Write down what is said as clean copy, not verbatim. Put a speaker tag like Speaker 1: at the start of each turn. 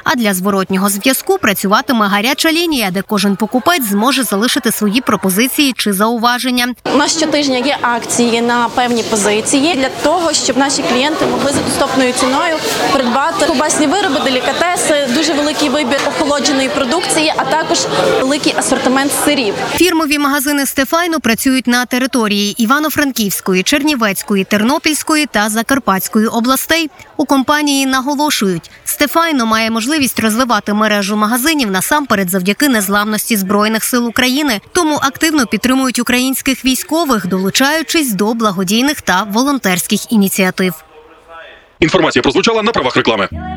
Speaker 1: А для зворотнього зв'язку працюватиме гаряча лінія, де кожен покупець зможе залишити свої пропозиції чи зауваження.
Speaker 2: У нас щотижня є акції на певні позиції для того, щоб наші клієнти могли за доступною ціною придбати ковбасні вироби, делікатеси, дуже великий вибір охолодженої продукції, а також великий асортимент сирів.
Speaker 1: Фірмові магазини «Стефайно» працюють на території Івано-Франківської, Чернівецької, Тернопільської та Закарпатської областей. У компанії наголошують, «Стефайно» має можливість розвивати мережу магазинів насамперед завдяки незламності Збройних сил України, тому активно підтримують українських військових, долучаючись до благодійних та волонтерських ініціатив.
Speaker 3: Інформація прозвучала на правах реклами.